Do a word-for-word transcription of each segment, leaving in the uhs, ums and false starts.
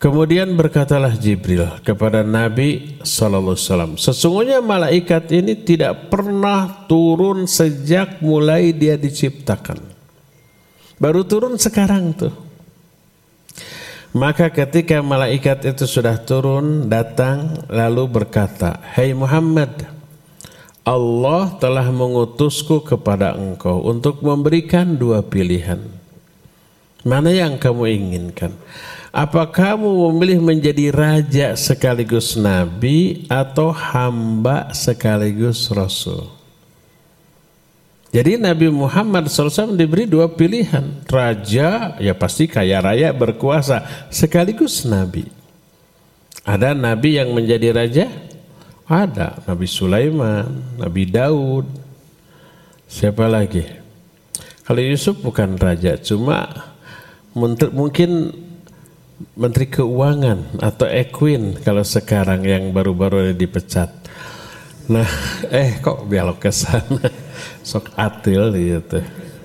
Kemudian berkatalah Jibril kepada Nabi sallallahu alaihi wasallam, sesungguhnya malaikat ini tidak pernah turun sejak mulai dia diciptakan. Baru turun sekarang tuh. Maka ketika malaikat itu sudah turun, datang lalu berkata, "Hai Muhammad, Allah telah mengutusku kepada engkau untuk memberikan dua pilihan. Mana yang kamu inginkan? Apa kamu memilih menjadi raja sekaligus nabi atau hamba sekaligus rasul?" Jadi Nabi Muhammad shallallahu alaihi wasallam diberi dua pilihan. Raja, ya pasti kaya raya berkuasa, sekaligus nabi. Ada nabi yang menjadi raja? Ada. Nabi Sulaiman, Nabi Daud. Siapa lagi? Kalau Yusuf bukan raja, cuma mungkin Menteri Keuangan atau Equin kalau sekarang yang baru-baru dipecat. Nah, eh kok belok ke sana? Sok atil gitu.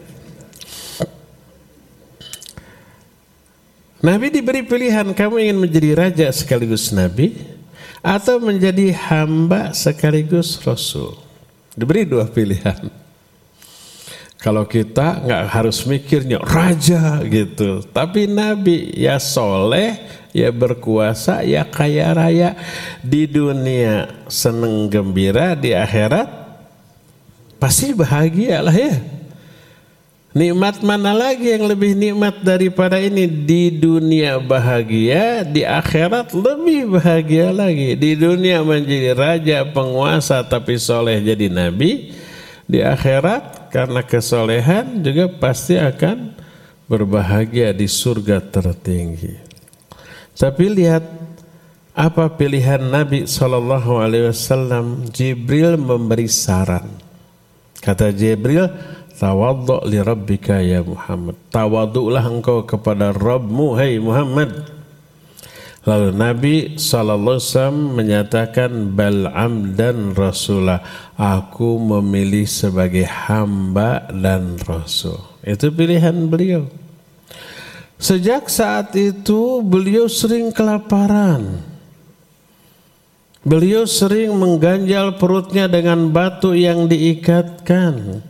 Nabi diberi pilihan, kamu ingin menjadi raja sekaligus nabi atau menjadi hamba sekaligus rasul. Diberi dua pilihan. Kalau kita nggak harus mikirnya raja gitu, tapi nabi ya soleh, ya berkuasa, ya kaya raya, di dunia seneng gembira, di akhirat pasti bahagia lah ya. Nikmat mana lagi yang lebih nikmat daripada ini? Di dunia bahagia, di akhirat lebih bahagia lagi. Di dunia menjadi raja penguasa tapi soleh jadi nabi, di akhirat karena kesolehan juga pasti akan berbahagia di surga tertinggi. Tapi lihat apa pilihan Nabi shallallahu alaihi wasallam. Jibril memberi saran. Kata Jibril, tawaddu' li rabbika ya Muhammad. Tawaddu'lah engkau kepada Rabbmu, hai Muhammad. Lalu Nabi shallallahu alaihi wasallam menyatakan, bal amdan rasulah, aku memilih sebagai hamba dan rasul. Itu pilihan beliau. Sejak saat itu beliau sering kelaparan. Beliau sering mengganjal perutnya dengan batu yang diikatkan.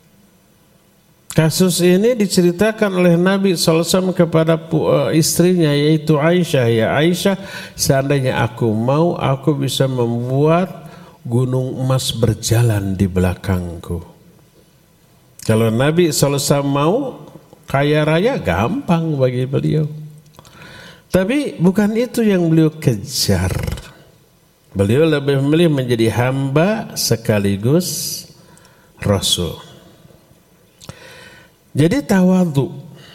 Kasus ini diceritakan oleh Nabi shallallahu alaihi wasallam kepada istrinya yaitu Aisyah. Ya Aisyah, seandainya aku mau, aku bisa membuat gunung emas berjalan di belakangku. Kalau Nabi shallallahu alaihi wasallam mau, kaya raya gampang bagi beliau. Tapi bukan itu yang beliau kejar. Beliau lebih memilih menjadi hamba sekaligus rasul. Jadi tawadhu.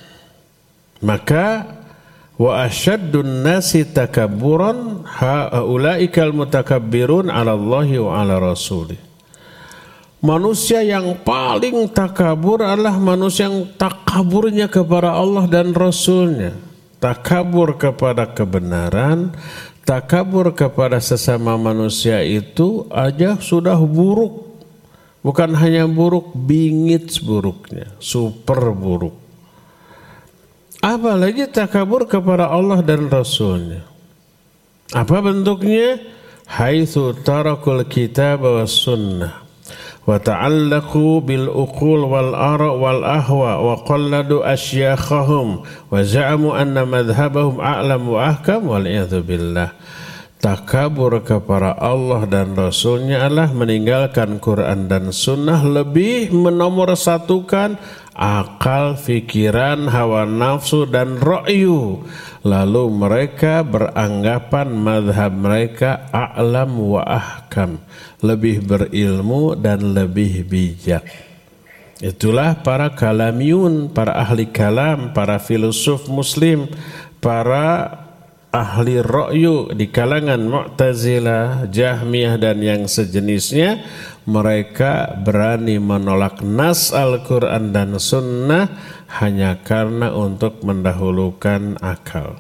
Maka wa asyaddun nasi takabburan haulaikal mutakabbirun 'ala Allahi wa 'ala rasulih. Manusia yang paling takabur adalah manusia yang takaburnya kepada Allah dan Rasulnya. Takabur kepada kebenaran, takabur kepada sesama manusia itu aja sudah buruk. Bukan hanya buruk, bingit buruknya, super buruk. Apalagi takabur kepada Allah dan Rasulnya. Apa bentuknya? Haitsu tarakul kitab was sunnah wa ta'allaqu bil uqul wal ara wal ahwa wa qalladu asyakhahum wa za'amu anna madhhabahum a'lam wa ahkam wal iyadzu billah. Takabur kepada Allah dan Rasulnya adalah meninggalkan Quran dan Sunnah, lebih menomorsatukan akal, fikiran, hawa nafsu dan ra'yu. Lalu mereka beranggapan madhab mereka a'lam wa ahkam, lebih berilmu dan lebih bijak. Itulah para kalamiyun, para ahli kalam, para filosof muslim, para ahli ra'yu di kalangan Mu'tazilah, Jahmiyah dan yang sejenisnya. Mereka berani menolak nas Al-Quran dan Sunnah hanya karena untuk mendahulukan akal.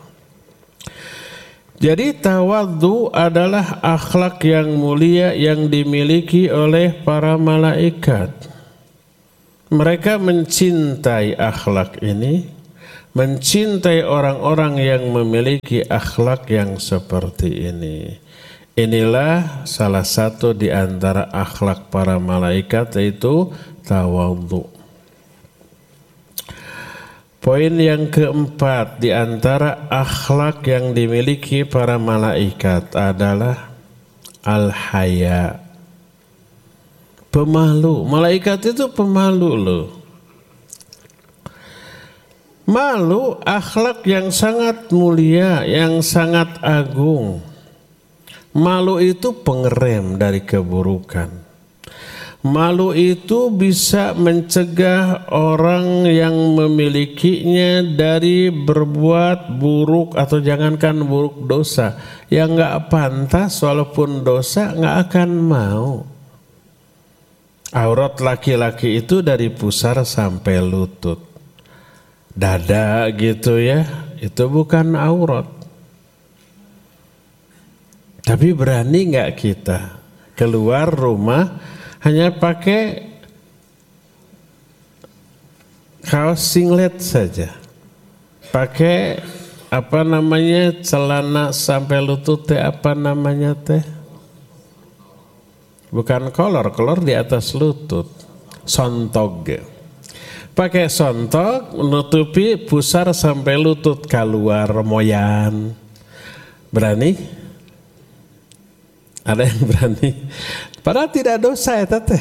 Jadi tawadhu adalah akhlak yang mulia yang dimiliki oleh para malaikat. Mereka mencintai akhlak ini. mencintai orang-orang yang memiliki akhlak yang seperti ini. Inilah salah satu di antara akhlak para malaikat, yaitu tawadhu. Poin yang keempat di antara akhlak yang dimiliki para malaikat adalah al-haya. Pemalu. Malaikat itu pemalu loh. Malu akhlak yang sangat mulia, yang sangat agung. Malu itu pengerem dari keburukan. Malu itu bisa mencegah orang yang memilikinya dari berbuat buruk atau jangankan buruk dosa. Yang gak pantas walaupun dosa gak akan mau. Aurat laki-laki itu dari pusar sampai lutut. Dada gitu ya, itu bukan aurat. Tapi berani gak kita keluar rumah hanya pakai kaos singlet saja, pakai apa namanya celana sampai lutut teh, apa namanya teh, bukan kolor, kolor di atas lutut, sontog, pakai sontog menutupi pusar sampai lutut, keluar moyan, berani? Ada yang berani? Padahal tidak dosa ya teteh.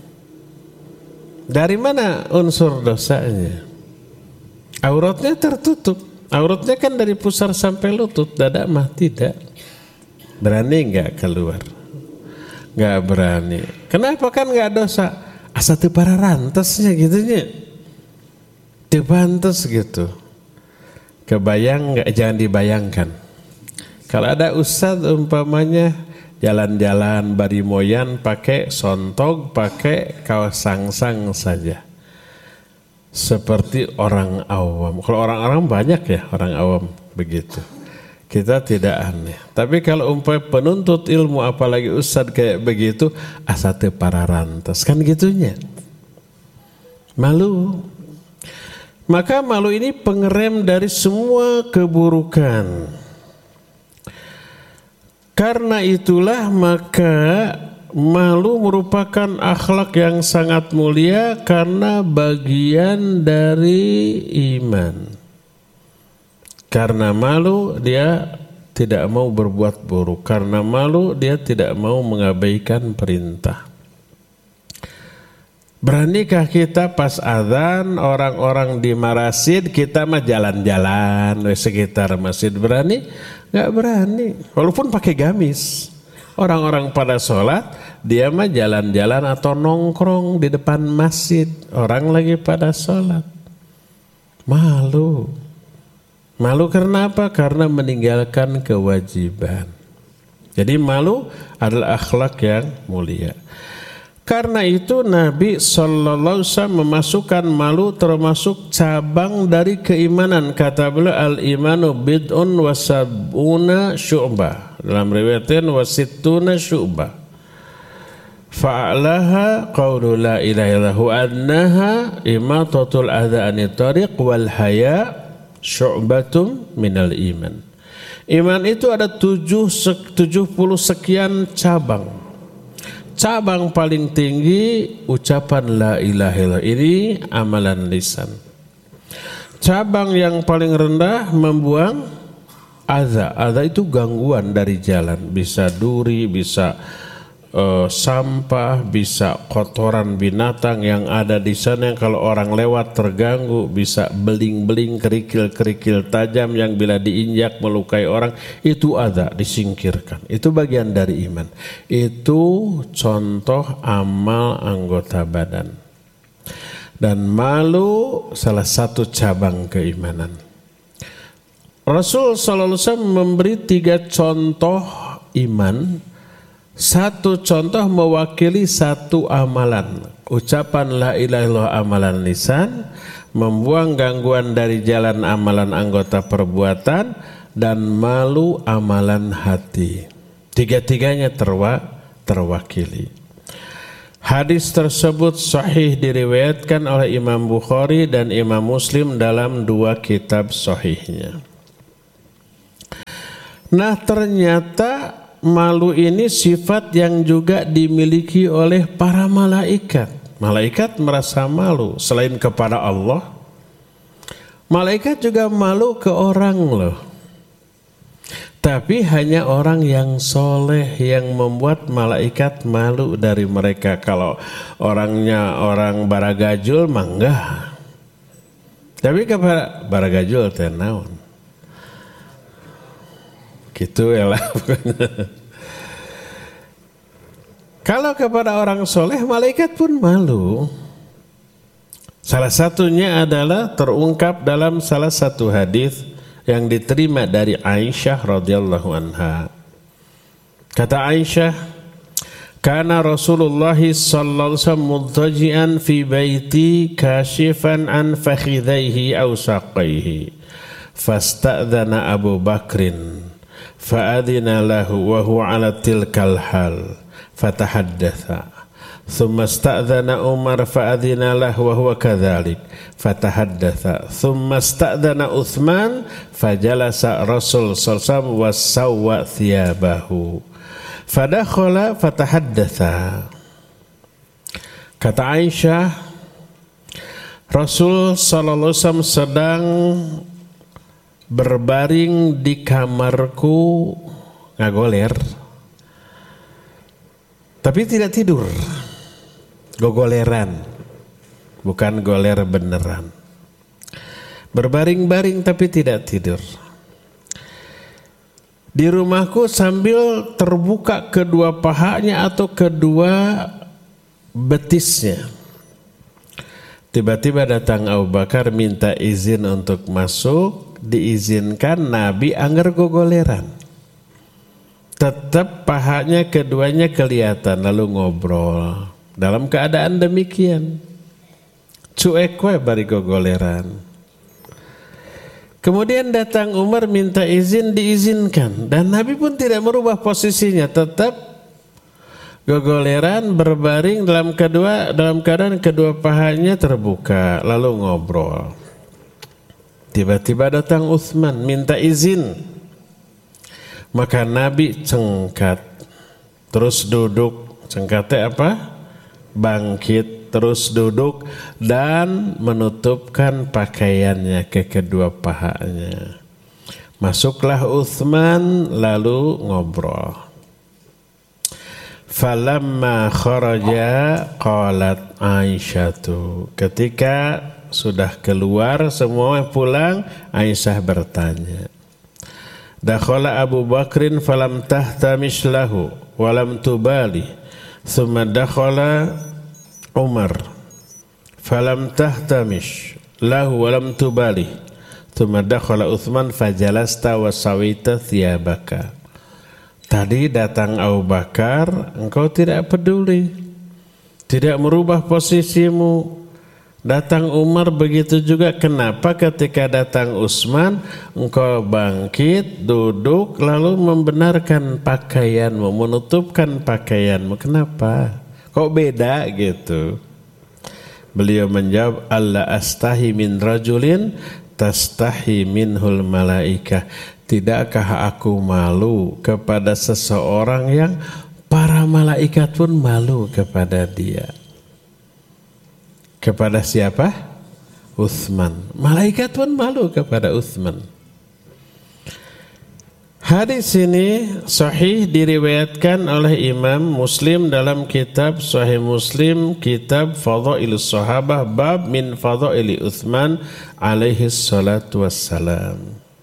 Dari mana unsur dosanya? Auratnya tertutup. Auratnya kan dari pusar sampai lutut, dada mah tidak. Berani nggak keluar? Nggak berani. Kenapa? Kan nggak dosa. Asa teu pararantasnya gitunya. Teu pantes gitu. Kebayang nggak? Jangan dibayangkan. Kalau ada ustadz umpamanya jalan-jalan bari moyan pakai sontog, pakai kaos sangsang saja, seperti orang awam. Kalau orang-orang banyak ya orang awam begitu, kita tidak aneh. Tapi kalau umpamanya penuntut ilmu apalagi ustadz kayak begitu, asa teu pararantes kan gitunya. Malu. Maka malu ini pengerem dari semua keburukan. Karena itulah maka malu merupakan akhlak yang sangat mulia karena bagian dari iman. Karena malu dia tidak mau berbuat buruk. Karena malu dia tidak mau mengabaikan perintah. Beranikah kita pas azan orang-orang di marasid, kita mah jalan-jalan di sekitar masjid, berani? Gak berani, walaupun pakai gamis. Orang-orang pada sholat, dia mah jalan-jalan atau nongkrong di depan masjid. Orang lagi pada sholat. Malu. Malu karena apa? Karena meninggalkan kewajiban. Jadi malu adalah akhlak yang mulia. Karena itu Nabi shallallahu alaihi wasallam memasukkan malu termasuk cabang dari keimanan. Kata beliau, al-imanu bid'un wa sab'una syu'bah. Dalam riwayatnya wa sittuna syu'bah. Fa'alaha qawlu la ilaha illallah wa annaha imatatul adha anit tariq wal haya syu'batum minal iman. Iman itu ada tujuh, tujuh puluh sekian cabang. Cabang paling tinggi ucapan la ilaha illallah, ini amalan lisan. Cabang yang paling rendah membuang adza. Adza itu gangguan dari jalan, bisa duri, bisa uh, sampah, bisa kotoran binatang yang ada di sana yang kalau orang lewat terganggu, bisa beling-beling, kerikil-kerikil tajam yang bila diinjak melukai orang, itu adza, disingkirkan. Itu bagian dari iman. Itu contoh amal anggota badan. Dan malu salah satu cabang keimanan. Rasul sallallahu alaihi wasallam memberi tiga contoh iman. Satu contoh mewakili satu amalan. Ucapan la ilaha illallah amalan lisan, membuang gangguan dari jalan amalan anggota perbuatan, dan malu amalan hati. Tiga-tiganya terwa, terwakili. Hadis tersebut sahih diriwayatkan oleh Imam Bukhari dan Imam Muslim dalam dua kitab sahihnya. Nah, ternyata malu ini sifat yang juga dimiliki oleh para malaikat. Malaikat merasa malu selain kepada Allah. Malaikat juga malu ke orang loh. Tapi hanya orang yang soleh yang membuat malaikat malu dari mereka. Kalau orangnya orang baragajul mah enggak. Tapi kepada baragajul teh naon. Gitu ya lah. Kalau kepada orang soleh malaikat pun malu. Salah satunya adalah terungkap dalam salah satu hadis yang diterima dari Aisyah radhiyallahu anha. Kata Aisyah, "Kana Rasulullah sallallahu alaihi wasallam muttaji'an fi baiti kashifan an fakhidhaihi aw saqaihi. Fasta'dzana Abu Bakrin fa'adina lahu wa huwa 'ala tilkal hal fatahaddatsa. Thumma sta'dzana Umar fa'adina lahu wa huwa kadzalik fatahaddatsa. Thumma sta'dzana Utsman fajalasa Rasul sallallahu alaihi wasallam wa sawwa thiyabahu. Fadakhala fatahaddatsa." Kata Aisyah, Rasul sallallahu alaihi wasallam sedang berbaring di kamarku ngagoler, tapi tidak tidur. Gogoleran, bukan goler beneran. Berbaring-baring tapi tidak tidur. Di rumahku sambil terbuka kedua pahanya atau kedua betisnya. Tiba-tiba datang Abu Bakar minta izin untuk masuk, diizinkan, Nabi angger gogoleran. Tetap pahanya keduanya kelihatan, lalu ngobrol. Dalam keadaan demikian, cuek we bari gogoleran. Kemudian datang Umar minta izin, diizinkan. Dan Nabi pun tidak merubah posisinya, tetap gogoleran berbaring dalam kedua dalam keadaan kedua pahanya terbuka, lalu ngobrol. Tiba-tiba datang Utsman minta izin. Maka Nabi cengkat, terus duduk. Cengkatnya apa? Bangkit, terus duduk dan menutupkan pakaiannya ke kedua pahanya. Masuklah Utsman lalu ngobrol. Falamma kharaja qalat Aisyatu. Ketika sudah keluar semua pulang, Aisyah bertanya. Dakhala Abu Bakrin falam tahtamish lahu walam tubali. Thumma dakhala Umar falam tahtamish lahu walam tubali. Thumma dakhala Utsman fajalasta wa sawita thiyabaka. Tadi datang Abu Bakar, engkau tidak peduli, tidak merubah posisimu. Datang Umar begitu juga. Kenapa ketika datang Utsman engkau bangkit, duduk, lalu membenarkan pakaianmu, menutupkan pakaianmu? Kenapa? Kok beda gitu? Beliau menjawab, alla astahi min rajulin tastahi minhul malaikah. Tidakkah aku malu kepada seseorang yang para malaikat pun malu kepada dia? Kepada siapa? Utsman. Malaikat pun malu kepada Utsman. Hadis ini sahih diriwayatkan oleh Imam Muslim dalam kitab Sahih Muslim, kitab Fadhailus Sahabah, bab min fadhaili Utsman alaihi salatu wassalam.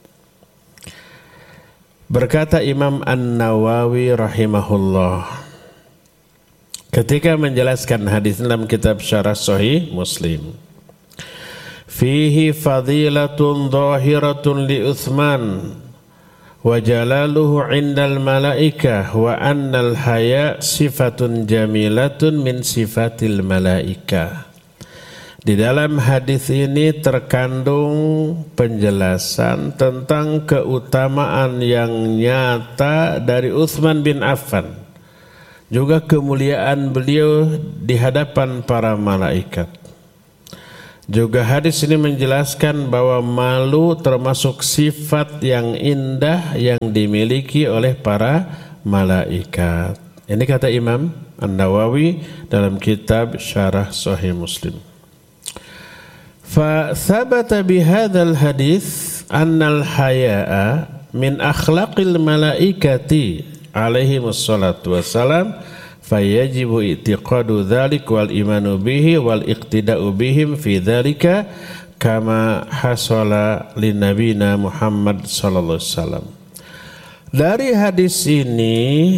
Berkata Imam An-Nawawi rahimahullah ketika menjelaskan hadis dalam kitab Syarah Sahih Muslim, fihi fadilatun zahiratun li Utsman wa jalaluhu indal malaikah wa annal haya sifatun jamilatun min sifatil malaikah. Di dalam hadis ini terkandung penjelasan tentang keutamaan yang nyata dari Utsman bin Affan juga kemuliaan beliau di hadapan para malaikat. Juga hadis ini menjelaskan bahwa malu termasuk sifat yang indah yang dimiliki oleh para malaikat. Ini kata Imam An-Nawawi dalam kitab Syarah Sahih Muslim. Fa thabata bihadzal hadits annal haya'a min akhlaqil malaikati alaihi wassalatu wassalam fayajibu i'tiqadu dzalik wal imanu bihi wal iqtida'u bihim fi dzalika kama hasala lin nabiyina Muhammad sallallahu alaihi wasallam. Dari hadis ini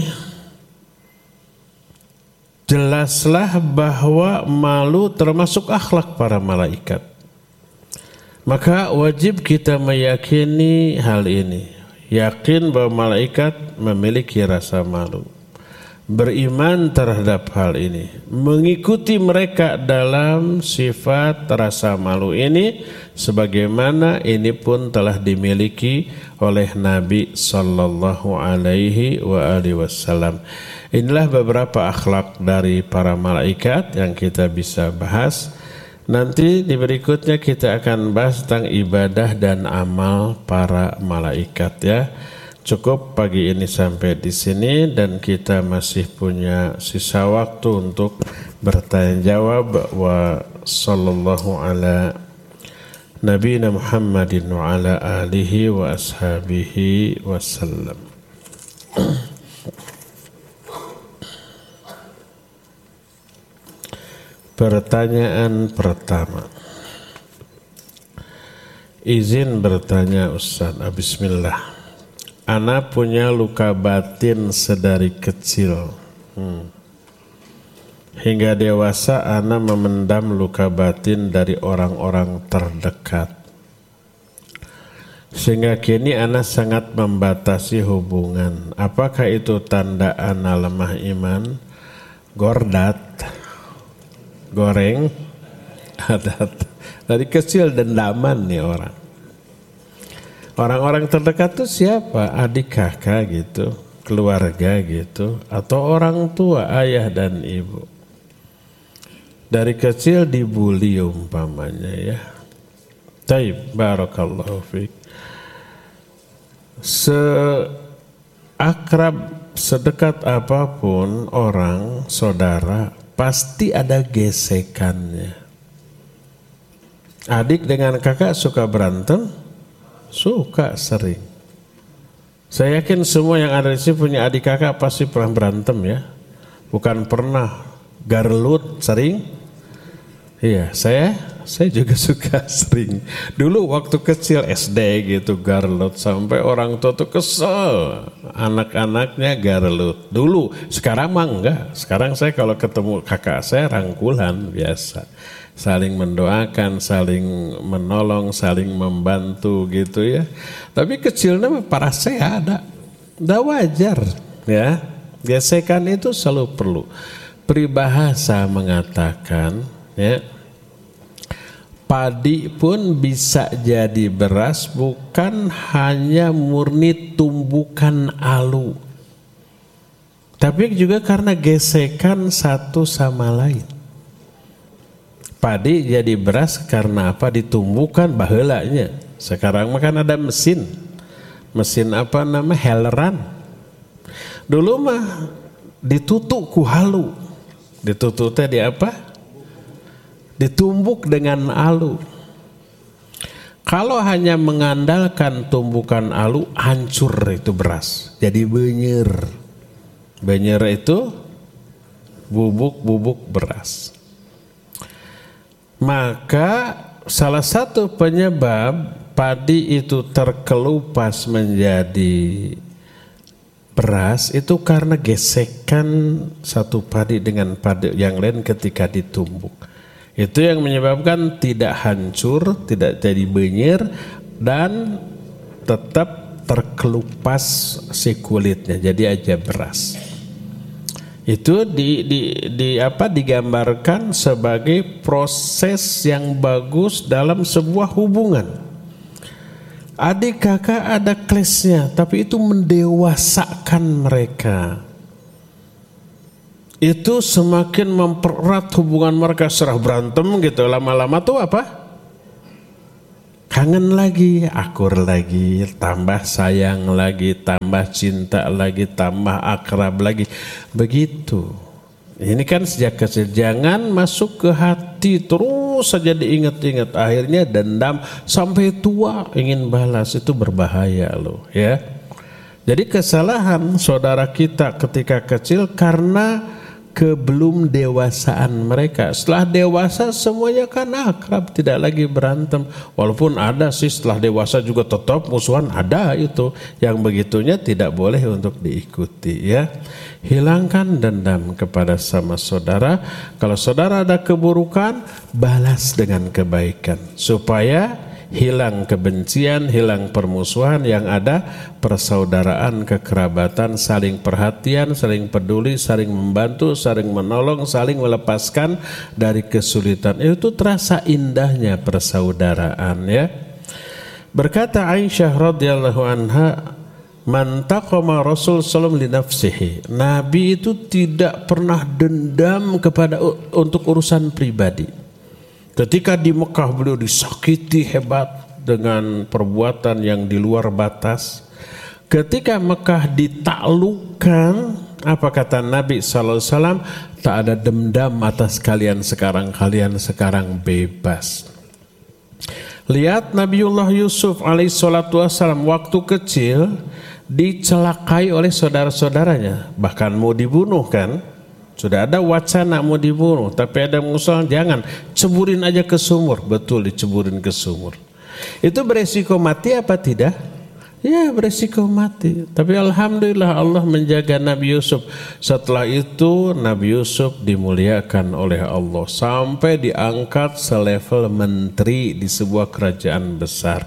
jelaslah bahwa malu termasuk akhlak para malaikat. Maka wajib kita meyakini hal ini. Yakin bahwa malaikat memiliki rasa malu. Beriman terhadap hal ini. Mengikuti mereka dalam sifat rasa malu ini. Sebagaimana ini pun telah dimiliki oleh Nabi Sallallahu Alaihi wa alihi Wasallam. Inilah beberapa akhlak dari para malaikat yang kita bisa bahas. Nanti di berikutnya kita akan bahas tentang ibadah dan amal para malaikat ya. Cukup pagi ini sampai di sini dan kita masih punya sisa waktu untuk bertanya jawab. Wa sallallahu ala nabiyina Muhammadin wa ala alihi wa ashabihi wasallam. Pertanyaan pertama. Izin bertanya Ustaz, bismillah. Ana punya luka batin sedari kecil. Hmm. Hingga dewasa ana memendam luka batin dari orang-orang terdekat. Sehingga kini ana sangat membatasi hubungan. Apakah itu tanda ana lemah iman? Gordat. Goreng adat dari kecil dendaman nih orang. Orang-orang terdekat tuh siapa? Adik kakak gitu, keluarga gitu, atau orang tua ayah dan ibu. Dari kecil dibully umpamanya ya. Taib, barakallahu fiik. Seakrab, sedekat apapun orang, saudara, pasti ada gesekannya. Adik dengan kakak suka berantem? Suka, sering. Saya yakin semua yang ada di sini punya adik kakak pasti pernah berantem ya. Bukan pernah garlut, sering? Iya, saya saya juga suka sering. Dulu waktu kecil S D gitu garlut sampai orang tua tuh kesel. Anak-anaknya garlut. Dulu, sekarang mah enggak. Sekarang saya kalau ketemu kakak saya rangkulan biasa. Saling mendoakan, saling menolong, saling membantu gitu ya. Tapi kecilnya para saya ada. Udah wajar ya. Gesekan itu selalu perlu. Peribahasa mengatakan ya, padi pun bisa jadi beras bukan hanya murni tumbukan alu, tapi juga karena gesekan satu sama lain. Padi jadi beras karena apa? Ditumbukan baheulanya. Sekarang makan ada mesin. Mesin apa nama? Heleran. Dulu mah ditutuk ku halu. Ditututnya di apa? Ditumbuk dengan alu. Kalau hanya mengandalkan tumbukan alu, hancur itu beras. Jadi benyer. Benyer itu bubuk-bubuk beras. Maka salah satu penyebab padi itu terkelupas menjadi beras itu karena gesekan satu padi dengan padi yang lain ketika ditumbuk. Itu yang menyebabkan tidak hancur, tidak jadi benyer dan tetap terkelupas si kulitnya, jadi aja beras. Itu di, di, di apa digambarkan sebagai proses yang bagus dalam sebuah hubungan. Adik kakak ada clash-nya, tapi itu mendewasakan mereka. itu semakin mempererat hubungan mereka. Serah berantem gitu, lama-lama tuh apa? Kangen lagi, akur lagi, tambah sayang lagi, tambah cinta lagi, tambah akrab lagi. Begitu. Ini kan sejak kecil. Jangan masuk ke hati terus saja diingat-ingat. Akhirnya dendam sampai tua ingin balas. Itu berbahaya loh ya. Jadi kesalahan saudara kita ketika kecil karena kebelum dewasaan mereka. Setelah dewasa semuanya kan akrab, tidak lagi berantem. Walaupun ada sih setelah dewasa juga tetap musuhan, ada itu. Yang begitunya tidak boleh untuk diikuti ya. Hilangkan dendam kepada sama saudara. Kalau saudara ada keburukan, balas dengan kebaikan supaya hilang kebencian, hilang permusuhan, yang ada persaudaraan, kekerabatan, saling perhatian, saling peduli, saling membantu, saling menolong, saling melepaskan dari kesulitan. Itu terasa indahnya persaudaraan ya. Berkata Aisyah radhiyallahu anha, man taqama Rasul sallallahu li nafsihi. Nabi itu tidak pernah dendam kepada untuk urusan pribadi. Ketika di Mekah beliau disakiti hebat dengan perbuatan yang di luar batas. Ketika Mekah ditaklukkan, apa kata Nabi sallallahu alaihi wasallam? Tak ada dendam atas kalian sekarang, kalian sekarang bebas. Lihat Nabiullah Yusuf alaihi salatu wassalam waktu kecil dicelakai oleh saudara-saudaranya, bahkan mau dibunuh kan. Sudah ada wacana mau dibunuh, tapi ada mengusulkan jangan, ceburin aja ke sumur. Betul, diceburin ke sumur. Itu beresiko mati apa tidak? Ya, beresiko mati. Tapi alhamdulillah Allah menjaga Nabi Yusuf. Setelah itu Nabi Yusuf dimuliakan oleh Allah sampai diangkat selevel menteri di sebuah kerajaan besar.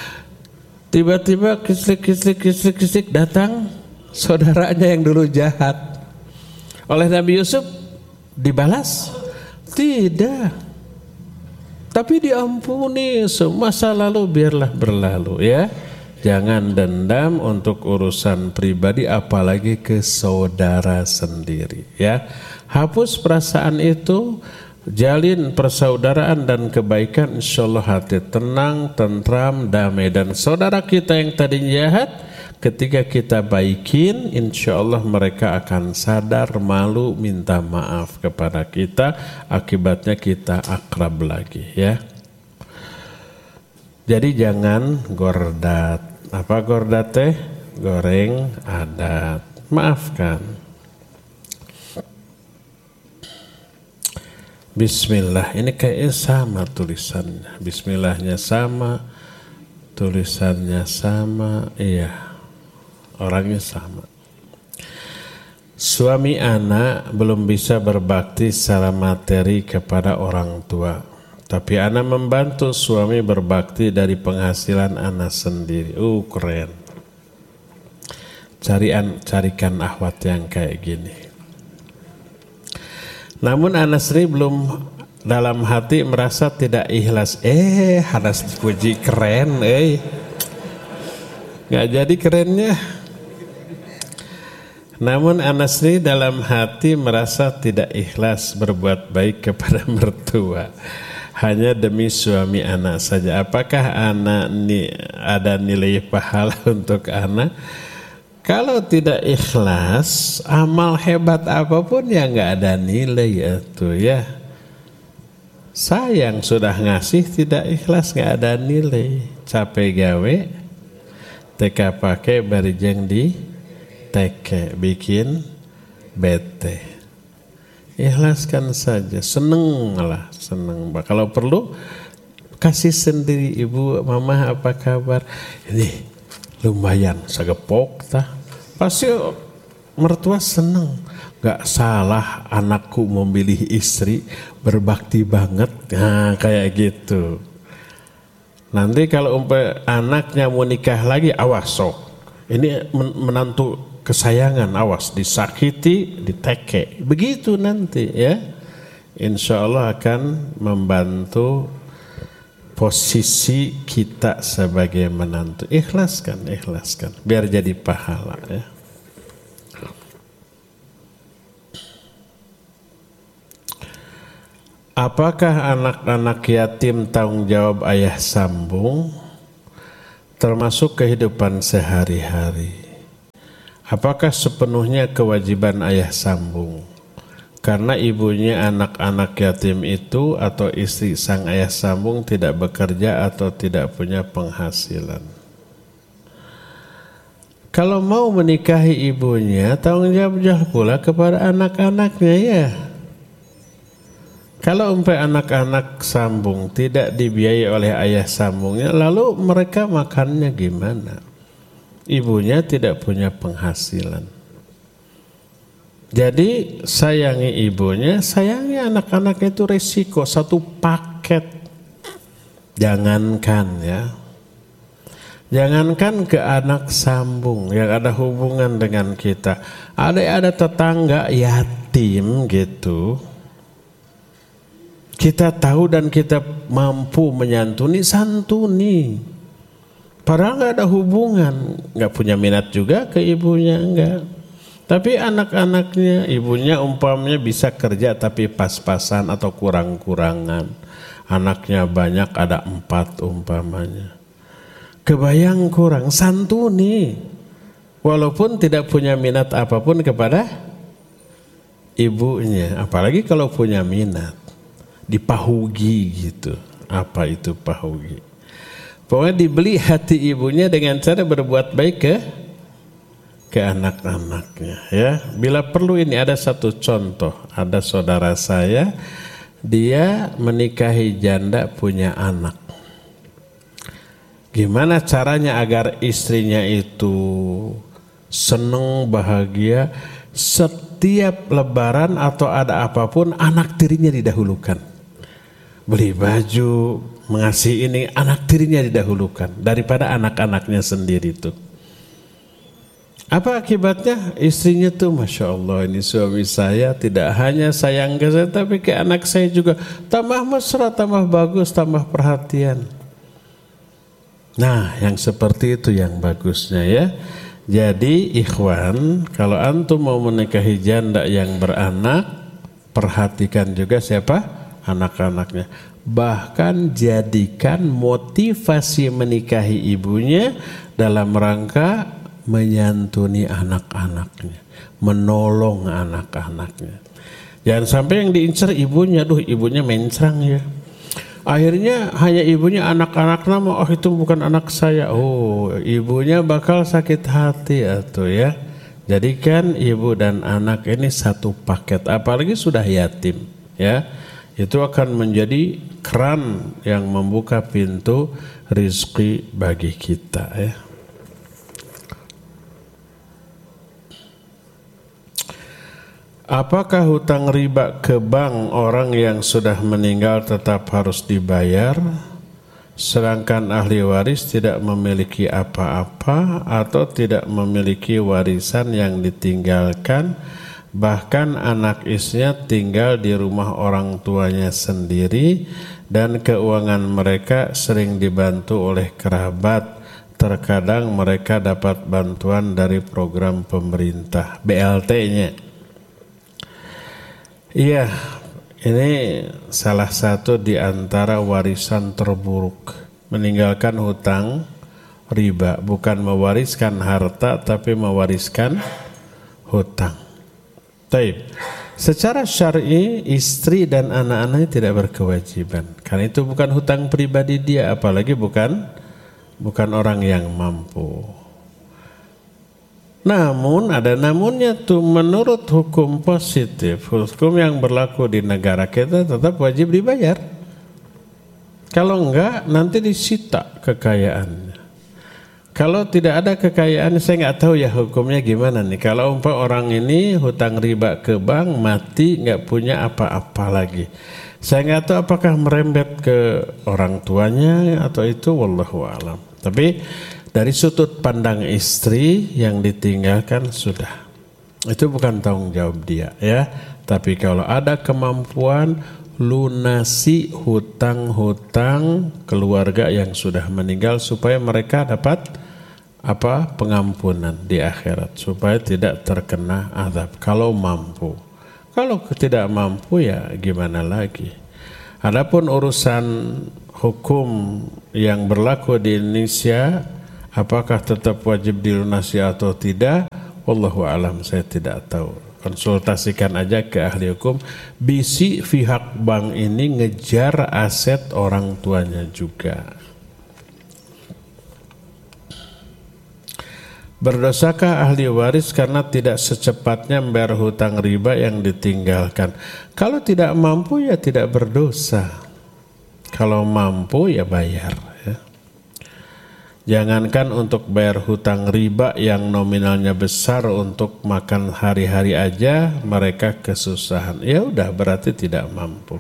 Tiba-tiba kislik kislik kislik kislik datang saudaranya yang dulu jahat. Oleh Nabi Yusuf dibalas? Tidak. Tapi diampuni, masa lalu biarlah berlalu ya. Jangan dendam untuk urusan pribadi apalagi ke saudara sendiri ya. Hapus perasaan itu, jalin persaudaraan dan kebaikan, insyaallah hati tenang, tentram, damai. Dan saudara kita yang tadinya jahat, ketika kita baikin, insya Allah mereka akan sadar, malu, minta maaf kepada kita. Akibatnya kita akrab lagi ya. Jadi jangan gordat. Apa gordat teh? Goreng adat. Maafkan. Bismillah. Ini kayaknya sama tulisannya. Bismillahnya sama, tulisannya sama. Iya. Orangnya sama. Suami anak belum bisa berbakti secara materi kepada orang tua, tapi anak membantu suami berbakti dari penghasilan anak sendiri. Uh keren. Carian, carikan akhwat yang kayak gini. Namun anak sendiri belum dalam hati merasa tidak ikhlas. Eh, harus dipuji keren, eh. Nggak jadi kerennya. Namun Anasri dalam hati merasa tidak ikhlas berbuat baik kepada mertua, hanya demi suami anak saja. Apakah anak ni ada nilai pahala untuk anak? Kalau tidak ikhlas, amal hebat apapun ya nggak ada nilai itu ya. Sayang sudah ngasih tidak ikhlas nggak ada nilai. Capek gawe, teka pakai barijeng di teke bikin bete. Ikhlaskan saja, seneng lah, seneng. Kalau perlu kasih sendiri, ibu, mama apa kabar? Ini lumayan sagepok tah. Pasti mertua seneng. Gak salah anakku memilih istri berbakti banget. Nah kayak gitu. Nanti kalau umpamanya anaknya mau nikah lagi, awas sok. Ini menantu kesayangan, awas disakiti, diteke. Begitu nanti ya. Insya Allah akan membantu posisi kita sebagai menantu. Ikhlaskan, ikhlaskan. Biar jadi pahala ya. apakah anak-anak yatim tanggung jawab ayah sambung termasuk kehidupan sehari-hari? Apakah sepenuhnya kewajiban ayah sambung? Karena ibunya anak-anak yatim itu atau istri sang ayah sambung tidak bekerja atau tidak punya penghasilan. Kalau mau menikahi ibunya, tanggung jawab pula kepada anak-anaknya ya. Kalau umpamai anak-anak sambung tidak dibiayai oleh ayah sambungnya, lalu mereka makannya gimana? Ibunya tidak punya penghasilan. Jadi sayangi ibunya, sayangi anak-anak itu resiko, satu paket. Jangankan ya, jangankan ke anak sambung yang ada hubungan dengan kita, ada ada tetangga yatim gitu, kita tahu dan kita mampu menyantuni, santuni. Padahal nggak ada hubungan, nggak punya minat juga ke ibunya, enggak. Tapi anak-anaknya, ibunya umpamanya bisa kerja tapi pas-pasan atau kurang-kurangan. Anaknya banyak, ada empat umpamanya. Kebayang kurang, santuni. Walaupun tidak punya minat apapun kepada ibunya. Apalagi kalau punya minat. Dipahugi gitu. Apa itu pahugi? Pokoknya dibeli hati ibunya dengan cara berbuat baik ke ke anak-anaknya ya. Bila perlu ini ada satu contoh, ada saudara saya, dia menikahi janda punya anak. Gimana caranya agar istrinya itu senang, bahagia, setiap lebaran atau ada apapun anak tirinya didahulukan. Beli baju, mengasih ini, anak tirinya didahulukan daripada anak-anaknya sendiri itu. Apa akibatnya? Istrinya tuh Masya Allah, ini suami saya tidak hanya sayang ke saya tapi ke anak saya juga, tambah mesra, tambah bagus, tambah perhatian. Nah yang seperti itu yang bagusnya ya. Jadi ikhwan, kalau antum mau menikahi janda yang beranak, perhatikan juga siapa? Anak-anaknya. Bahkan jadikan motivasi menikahi ibunya dalam rangka menyantuni anak-anaknya, menolong anak-anaknya. Jangan sampai yang diincar ibunya, duh ibunya mencrang ya. Akhirnya hanya ibunya, anak-anak nama, oh itu bukan anak saya. Oh ibunya bakal sakit hati atau ya. Jadikan ibu dan anak ini satu paket, apalagi sudah yatim ya. Itu akan menjadi keran yang membuka pintu rizki bagi kita ya. Apakah hutang riba ke bank orang yang sudah meninggal tetap harus dibayar, sedangkan ahli waris tidak memiliki apa-apa atau tidak memiliki warisan yang ditinggalkan, bahkan anak istrinya tinggal di rumah orang tuanya sendiri dan keuangan mereka sering dibantu oleh kerabat, terkadang mereka dapat bantuan dari program pemerintah B L T-nya. Iya, ini salah satu di antara warisan terburuk, meninggalkan hutang riba, bukan mewariskan harta tapi mewariskan hutang. Taib. Secara syar'i istri dan anak-anaknya tidak berkewajiban, karena itu bukan hutang pribadi dia, apalagi bukan bukan orang yang mampu. Namun ada namunnya tuh, menurut hukum positif, hukum yang berlaku di negara kita tetap wajib dibayar. Kalau enggak nanti disita kekayaannya. Kalau tidak ada kekayaan, saya nggak tahu ya hukumnya gimana nih. Kalau umpah orang ini hutang riba ke bank, mati nggak punya apa-apa lagi, saya nggak tahu apakah merembet ke orang tuanya atau itu, wallahu a'lam. Tapi dari sudut pandang istri yang ditinggalkan sudah, itu bukan tanggung jawab dia ya. Tapi kalau ada kemampuan, lunasi hutang-hutang keluarga yang sudah meninggal supaya mereka dapat apa pengampunan di akhirat, supaya tidak terkena azab kalau mampu. Kalau tidak mampu ya gimana lagi. Adapun urusan hukum yang berlaku di Indonesia, apakah tetap wajib dilunasi atau tidak? Wallahu alam, saya tidak tahu. Konsultasikan aja ke ahli hukum. Bisi pihak bank ini ngejar aset orang tuanya juga. Berdosakah ahli waris karena tidak secepatnya membayar hutang riba yang ditinggalkan? Kalau tidak mampu ya tidak berdosa. Kalau mampu ya bayar. Ya. Jangankan untuk bayar hutang riba yang nominalnya besar, untuk makan hari-hari aja mereka kesusahan. Ya udah, berarti tidak mampu.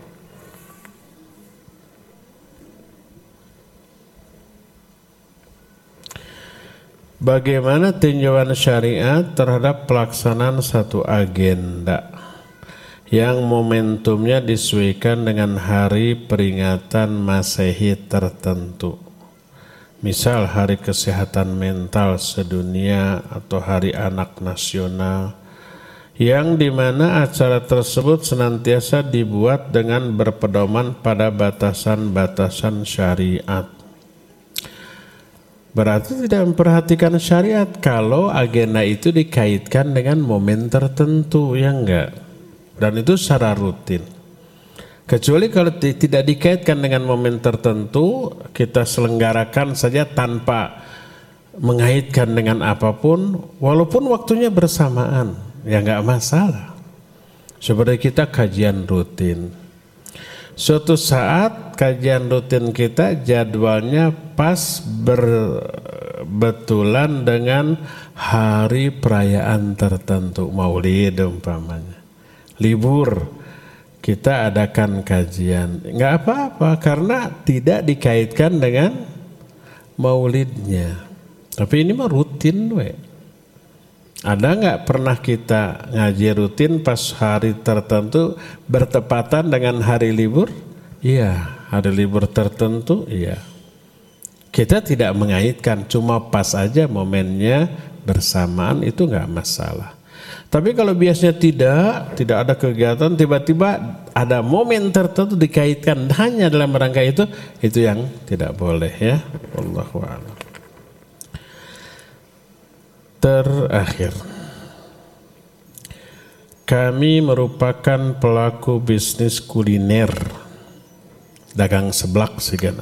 Bagaimana tinjauan syariat terhadap pelaksanaan satu agenda yang momentumnya disesuaikan dengan hari peringatan Masehi tertentu? Misal hari kesehatan mental sedunia atau hari anak nasional, yang dimana acara tersebut senantiasa dibuat dengan berpedoman pada batasan-batasan syariat. Berarti tidak memperhatikan syariat kalau agenda itu dikaitkan dengan momen tertentu, ya enggak? Dan itu secara rutin. Kecuali kalau tidak dikaitkan dengan momen tertentu, kita selenggarakan saja tanpa mengaitkan dengan apapun, walaupun waktunya bersamaan, ya enggak masalah. Seperti kita kajian rutin. Suatu saat kajian rutin kita jadwalnya pas berbetulan dengan hari perayaan tertentu, maulid umpamanya, libur, kita adakan kajian. Enggak apa-apa karena tidak dikaitkan dengan maulidnya. Tapi ini mah rutin we. Ada nggak pernah kita ngaji rutin pas hari tertentu bertepatan dengan hari libur? Iya, hari libur tertentu, iya. Kita tidak mengaitkan, cuma pas aja momennya bersamaan, itu nggak masalah. Tapi kalau biasanya tidak, tidak ada kegiatan, tiba-tiba ada momen tertentu dikaitkan hanya dalam rangka itu, itu yang tidak boleh ya. Wallahu a'lam. Terakhir, kami merupakan pelaku bisnis kuliner, dagang seblak segala,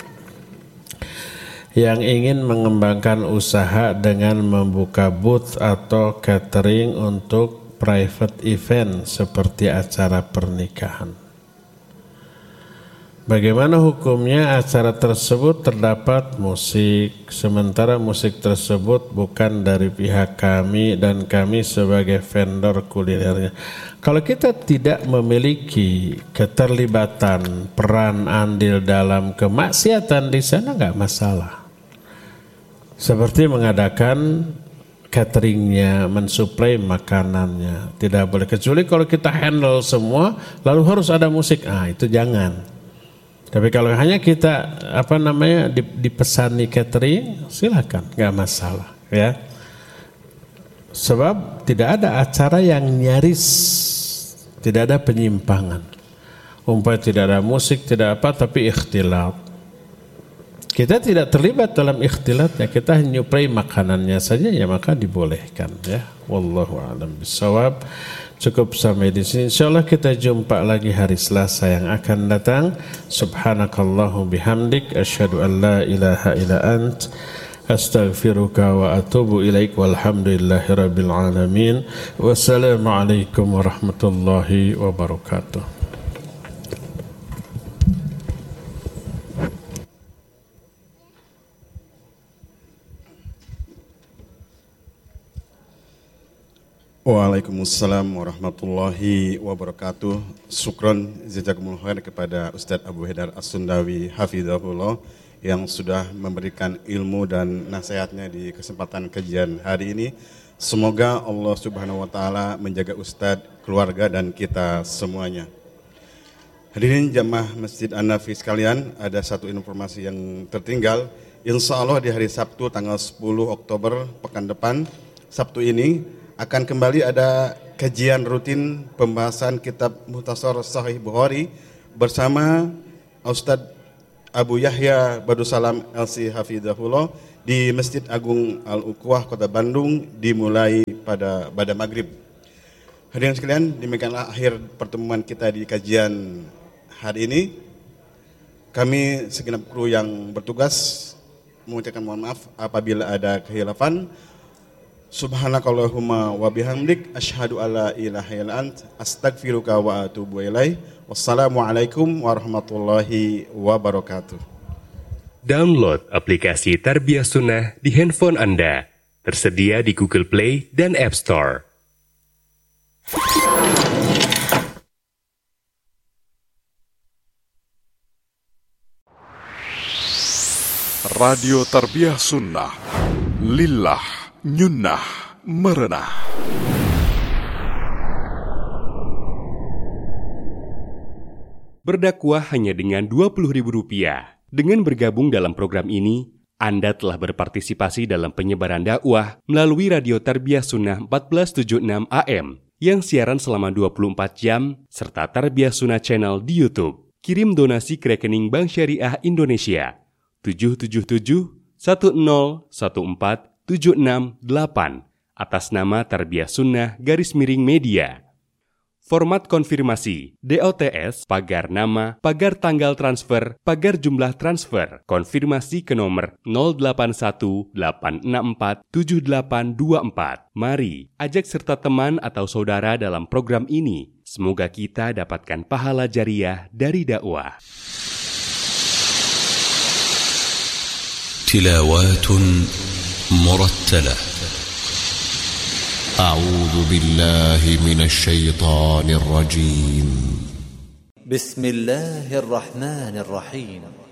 yang ingin mengembangkan usaha dengan membuka booth atau catering untuk private event seperti acara pernikahan. Bagaimana hukumnya acara tersebut terdapat musik, sementara musik tersebut bukan dari pihak kami dan kami sebagai vendor kulinernya. Kalau kita tidak memiliki keterlibatan peran andil dalam kemaksiatan di sana nggak masalah. Seperti mengadakan cateringnya, mensuplai makanannya, tidak boleh. Kecuali kalau kita handle semua, lalu harus ada musik, ah itu jangan. Tapi kalau hanya kita apa namanya dipesani catering, silakan, nggak masalah ya. Sebab tidak ada acara yang nyaris tidak ada penyimpangan. Umpamanya tidak ada musik, tidak apa, tapi ikhtilat. Kita tidak terlibat dalam ikhtilatnya, kita nyuplai makanannya saja, ya maka dibolehkan ya. Wallahu a'lam bishawab. Cukup sampai di sini. Insyaallah kita jumpa lagi hari Selasa yang akan datang. Subhanakallahu bihamdik, asyhadu an la ilaha illa ant, astaghfiruka wa atubu ilaik, walhamdulillahi rabbil alamin. Wassalamualaikum warahmatullahi wabarakatuh. Waalaikumsalam warahmatullahi wabarakatuh. Syukron jazakumullah khair kepada Ustadz Abu Haidar As-Sundawi hafizahullah yang sudah memberikan ilmu dan nasihatnya di kesempatan kajian hari ini. Semoga Allah Subhanahu wa taala menjaga Ustadz, keluarga dan kita semuanya. Hadirin jamaah Masjid An-Nafi sekalian, ada satu informasi yang tertinggal. Insya Allah di hari Sabtu tanggal sepuluh Oktober pekan depan, Sabtu ini akan kembali ada kajian rutin pembahasan kitab Mukhtasar Sahih Bukhari bersama Ustadz Abu Yahya Badussalam L C Hafidhahullah di Masjid Agung Al-Ukhwah Kota Bandung dimulai pada pada maghrib. Hadirin sekalian, demikianlah akhir pertemuan kita di kajian hari ini. Kami segenap kru yang bertugas mengucapkan mohon maaf apabila ada khilafan. Subhanakallahumma wa bihamdik asyhadu alla ilaha illa ant astaghfiruka wa atubu ilaik. Wassalamualaikum warahmatullahi wabarakatuh. Download aplikasi Tarbiyah Sunnah di handphone Anda. Tersedia di Google Play dan App Store. Radio Tarbiyah Sunnah, lillah, nyunnah, merenah. Berdakwah hanya dengan dua puluh ribu rupiah. Dengan bergabung dalam program ini, Anda telah berpartisipasi dalam penyebaran dakwah melalui Radio Tarbiyah Sunnah empat belas tujuh puluh enam A M yang siaran selama dua puluh empat jam serta Tarbiyah Sunnah Channel di YouTube. Kirim donasi ke rekening Bank Syariah Indonesia tujuh tujuh tujuh satu nol satu empat tujuh enam delapan atas nama Tarbiyah Sunnah garis miring media. Format konfirmasi, D O T S, pagar nama, pagar tanggal transfer, pagar jumlah transfer, konfirmasi ke nomor nol delapan satu delapan enam empat tujuh delapan dua empat. Mari, ajak serta teman atau saudara dalam program ini. Semoga kita dapatkan pahala jariah dari dakwah. Tilawatun murattalah. أعوذ بالله من الشيطان الرجيم بسم الله الرحمن الرحيم